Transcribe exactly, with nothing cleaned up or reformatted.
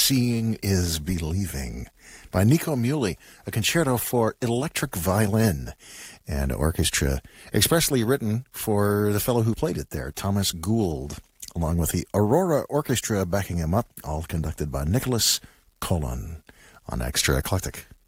Seeing is Believing by Nico Muhly, a concerto for electric violin and orchestra, expressly written for the fellow who played it there, Thomas Gould, along with the Aurora Orchestra backing him up, all conducted by Nicholas Colon on Extra Eclectic.